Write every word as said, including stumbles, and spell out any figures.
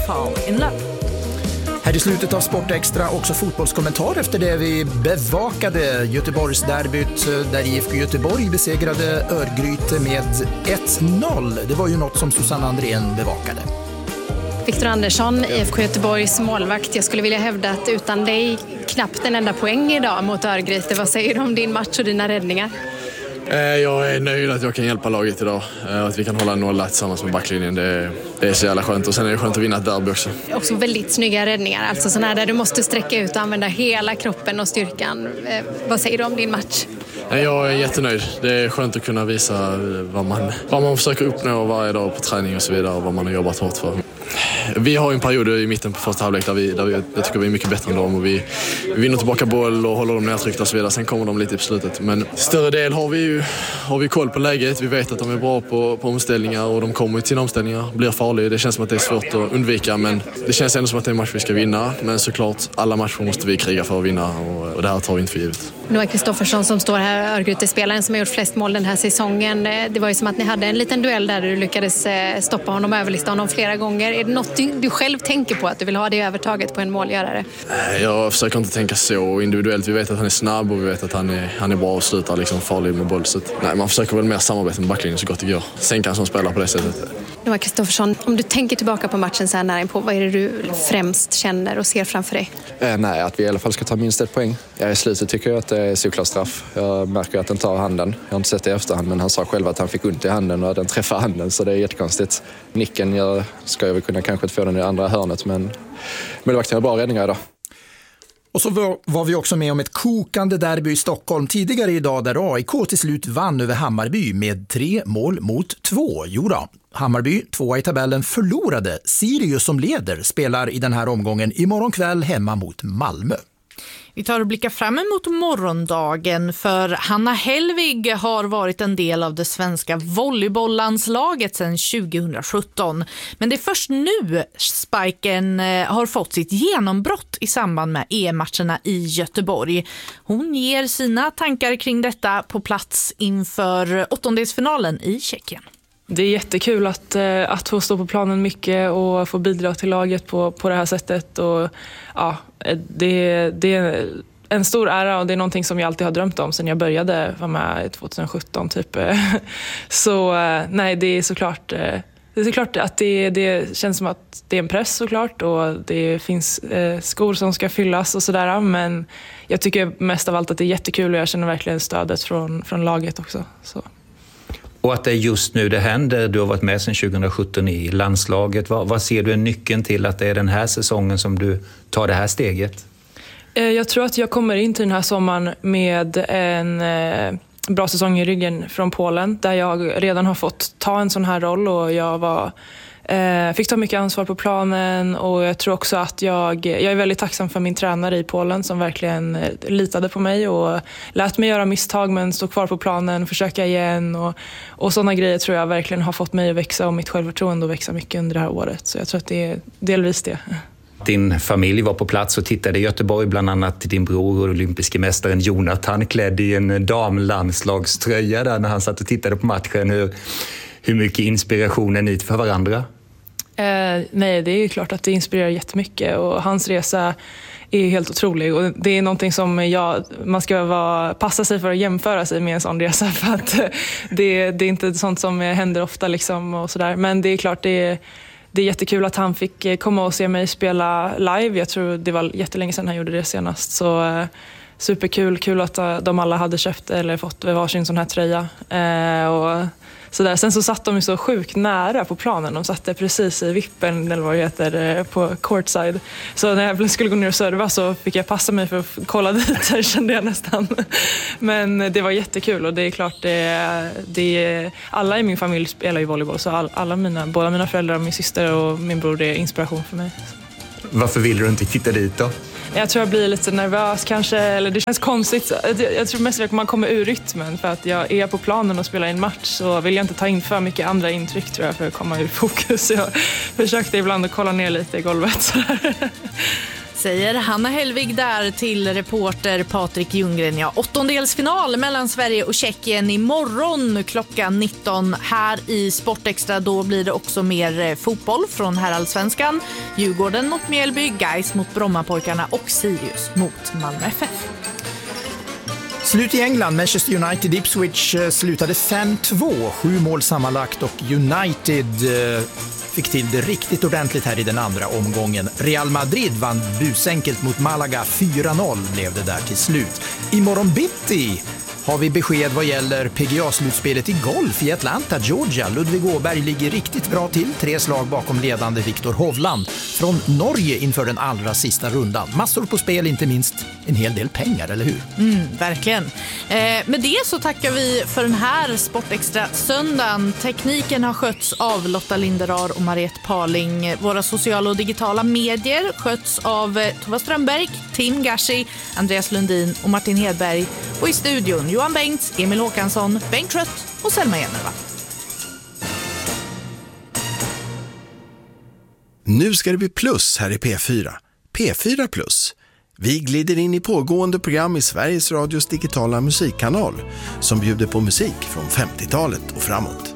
Fall in Love. Här i slutet av Sportextra också fotbollskommentar efter det vi bevakade Göteborgs derbyt där I F K Göteborg besegrade Örgryte med ett noll. Det var ju något som Susanne Andrén bevakade. Viktor Andersson, I F K Göteborgs målvakt. Jag skulle vilja hävda att utan dig knappt en enda poäng idag mot Örgryte. Vad säger du om din match och dina räddningar? Jag är nöjd att jag kan hjälpa laget idag. Att vi kan hålla nolla tillsammans med backlinjen. Det är, det är så jävla skönt. Och sen är det skönt att vinna ett derby också. Också väldigt snygga räddningar. Alltså sådana här där du måste sträcka ut och använda hela kroppen och styrkan. Vad säger du om din match? Jag är jättenöjd. Det är skönt att kunna visa vad man, vad man försöker uppnå varje dag på träning och så vidare. Och vad man har jobbat hårt för. Vi har en period i mitten på första halvlek där vi, där vi jag tycker vi är mycket bättre än dem. Och vi, vi vinner tillbaka boll och håller dem nedtryckta och så vidare. Sen kommer de lite på slutet. Men större del har vi ju har vi koll på läget. Vi vet att de är bra på, på omställningar och de kommer till omställningar. Blir farliga. Det känns som att det är svårt att undvika. Men det känns ändå som att det är en match vi ska vinna. Men såklart, alla matcher måste vi kriga för att vinna. Och, och det här tar vi inte för givet. Noah Kristoffersson som står här, Örgryte-spelaren som har gjort flest mål den här säsongen. Det var ju som att ni hade en liten duell där du lyckades stoppa honom och överlista honom flera gånger. Är det något du, du själv tänker på, att du vill ha det övertaget på en målgörare? Jag försöker inte tänka så individuellt. Vi vet att han är snabb och vi vet att han är, han är bra och slutar liksom farlig med boll. Så nej, man försöker väl mer samarbeta med backlinjen så gott det går. Sen kan som spelar på det sättet. Noah Kristoffersson, om du tänker tillbaka på matchen så här nära på, vad är det du främst känner och ser framför dig? Eh, nej, att vi i alla fall ska ta minst ett poäng. Jag i slutet tycker jag att det är såklart straff. Jag märker att den tar handen. Jag har inte sett det i efterhand, men han sa själv att han fick ont i handen och den träffar handen, så det är jättekonstigt. Nicken jag, ska jag väl kunna kanske få den i andra hörnet, men målvakten har bra räddningar idag. Och så var vi också med om ett kokande derby i Stockholm tidigare idag där A I K till slut vann över Hammarby med tre mål mot två. Jodå, Hammarby, tvåa i tabellen, förlorade. Sirius som leder spelar i den här omgången imorgon kväll hemma mot Malmö. Vi tar och blickar fram emot morgondagen, för Hanna Hellvig har varit en del av det svenska volleybollandslaget sedan tjugohundrasjutton. Men det är först nu Spiken har fått sitt genombrott i samband med E M-matcherna i Göteborg. Hon ger sina tankar kring detta på plats inför åttondelsfinalen i Tjeckien. Det är jättekul att, att få stå på planen mycket och få bidra till laget på, på det här sättet. Och, ja, det, det är en stor ära och det är någonting som jag alltid har drömt om sedan jag började vara med tjugosjutton typ. Så nej, det är såklart, det är såklart att det, det känns som att det är en press såklart och det finns skor som ska fyllas och sådär. Men jag tycker mest av allt att det är jättekul och jag känner verkligen stödet från, från laget också. Så. Och att det är just nu det händer. Du har varit med sedan tjugosjutton i landslaget. Vad, vad ser du är nyckeln till att det är den här säsongen som du tar det här steget? Jag tror att jag kommer in till den här sommaren med en bra säsong i ryggen från Polen. Där jag redan har fått ta en sån här roll och jag var... Eh, fick ta mycket ansvar på planen och jag tror också att jag, jag är väldigt tacksam för min tränare i Polen som verkligen eh, litade på mig och lät mig göra misstag men stå kvar på planen, försöka igen och, och sådana grejer tror jag verkligen har fått mig att växa och mitt självförtroende att växa mycket under det här året. Så jag tror att det är delvis det. Din familj var på plats och tittade i Göteborg, bland annat din bror och olympiske mästaren Jonathan klädd i en damlandslagströja där när han satt och tittade på matchen. Hur, hur mycket inspiration är ni för varandra? Eh, nej, det är ju klart att det inspirerar jättemycket och hans resa är helt otrolig och det är någonting som jag, man ska vara, passa sig för att jämföra sig med en sån resa för att det, det är inte sånt som händer ofta liksom och sådär. Men det är klart det är, det är jättekul att han fick komma och se mig spela live. Jag tror det var jättelänge sedan han gjorde det senast, så eh, superkul, kul att de alla hade köpt eller fått varsin sån här tröja eh, och så där. Sen så satt de ju så sjukt nära på planen. De satt precis i vippen eller vad det heter på courtside. Så när jag skulle gå ner och serva så fick jag passa mig för att kolla dit. Där kände jag nästan. Men det var jättekul och det är klart det, det alla i min familj spelar ju volleyboll så all, alla mina, båda mina föräldrar, min syster och min bror är inspiration för mig. Varför vill du inte titta dit då? Jag tror jag blir lite nervös kanske, eller det känns konstigt. Jag tror mest att man kommer ur rytmen för att jag är på planen och spelar en match så vill jag inte ta in för mycket andra intryck tror jag för att komma ur fokus. Jag försökte ibland att kolla ner lite i golvet. Säger Hanna Hellvig där till reporter Patrik Ljunggren. Ja, åttondelsfinal mellan Sverige och Tjeckien imorgon klockan nitton här i Sportextra. Då blir det också mer fotboll från herrallsvenskan. Djurgården mot Mjällby, Gais mot Brommapojkarna och Sirius mot Malmö F F. Slut i England. Manchester United Ipswich slutade fem två, sju mål sammanlagt och United fick till det riktigt ordentligt här i den andra omgången. Real Madrid vann busenkelt mot Malaga, fyra noll blev det där till slut. Imorgon bitti har vi besked vad gäller P G A-slutspelet i golf i Atlanta, Georgia. Ludvig Åberg ligger riktigt bra till, tre slag bakom ledande Viktor Hovland från Norge inför den allra sista rundan. Massor på spel, inte minst en hel del pengar, eller hur? Mm, verkligen. Eh, med det så tackar vi för den här Sportextra söndagen. Tekniken har skötts av Lotta Linderar och Mariette Parling. Våra sociala och digitala medier sköts av eh, Tova Strömberg, Tim Gashi, Andreas Lundin och Martin Hedberg. Och i studion Johan Bengts, Emil Håkansson, Bengt Trött och Selma Jennerva. Nu ska det bli plus här i P fyra. P fyra plus. Vi glider in i pågående program i Sveriges Radios digitala musikkanal som bjuder på musik från femtiotalet och framåt.